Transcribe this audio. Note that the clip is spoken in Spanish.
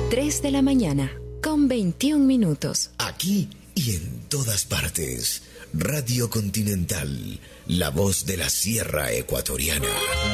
3 de la mañana, con 21 minutos. Aquí y en todas partes. Radio Continental, la voz de la Sierra Ecuatoriana.